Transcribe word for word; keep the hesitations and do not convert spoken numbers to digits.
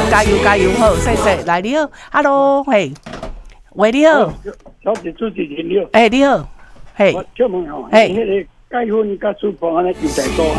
加油加油！好，谢谢。来你好 ，Hello， 嘿，喂你好， 小姐主持人你好， 哎你好，嘿， 我请问哦， 嘿迄个结婚甲出房安尼就在多。